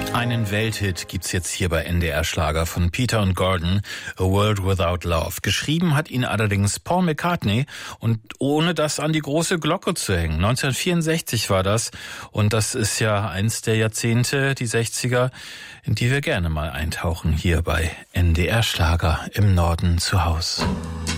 Einen Welthit gibt's jetzt hier bei NDR Schlager von Peter und Gordon, A World Without Love. Geschrieben hat ihn allerdings Paul McCartney und ohne das an die große Glocke zu hängen. 1964 war das und das ist ja eins der Jahrzehnte, die 60er, in die wir gerne mal eintauchen hier bei NDR Schlager im Norden zu Haus.